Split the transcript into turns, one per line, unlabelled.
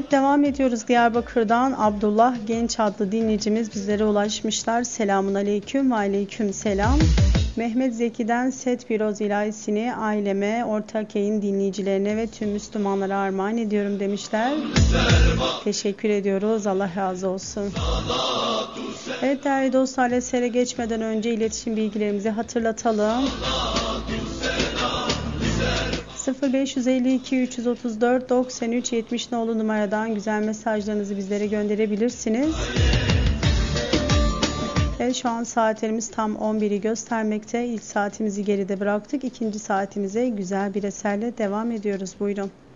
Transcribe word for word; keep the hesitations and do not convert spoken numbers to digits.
Evet, devam ediyoruz. Diyarbakır'dan Abdullah Genç adlı dinleyicimiz bizlere ulaşmışlar. Selamun aleyküm ve aleyküm selam. Mehmet Zeki'den Set Firoz ilahisini aileme, ortak yayın dinleyicilerine ve tüm Müslümanlara armağan ediyorum demişler. Teşekkür ediyoruz. Allah razı olsun. Evet değerli dostlar, esere geçmeden önce iletişim bilgilerimizi hatırlatalım. sıfır beş yüz elli iki üç yüz otuz dört doksan üç yetmiş nolu numaradan güzel mesajlarınızı bizlere gönderebilirsiniz. Evet, şu an saatlerimiz tam on biri göstermekte. İlk saatimizi geride bıraktık. İkinci saatimize güzel bir eserle devam ediyoruz. Buyurun.